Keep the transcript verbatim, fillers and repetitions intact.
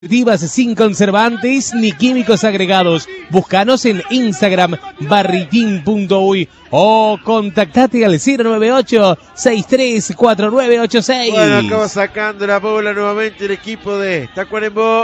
Sin conservantes ni químicos agregados. Búscanos en Instagram barritín punto uy o contactate al cero nueve ocho, seis tres cuatro nueve ocho seis. Bueno, acaba sacando la bola nuevamente el equipo de Tacuarembó.